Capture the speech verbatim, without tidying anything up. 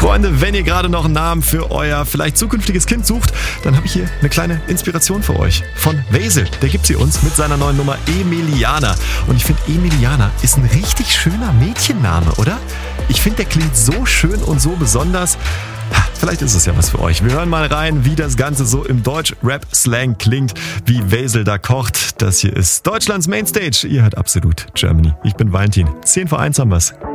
Freunde, wenn ihr gerade noch einen Namen für euer vielleicht zukünftiges Kind sucht, dann habe ich hier eine kleine Inspiration für euch. Von Wesel, der gibt sie uns mit seiner neuen Nummer Emiliana. Und ich finde, Emiliana ist ein richtig schöner Mädchenname, oder? Ich finde, der klingt so schön und so besonders. Vielleicht ist es ja was für euch. Wir hören mal rein, wie das Ganze so im Deutsch-Rap-Slang klingt, wie Wesel da kocht. Das hier ist Deutschlands Mainstage. Ihr hört absolut Germany. Ich bin Valentin. zehn vor eins haben wir's.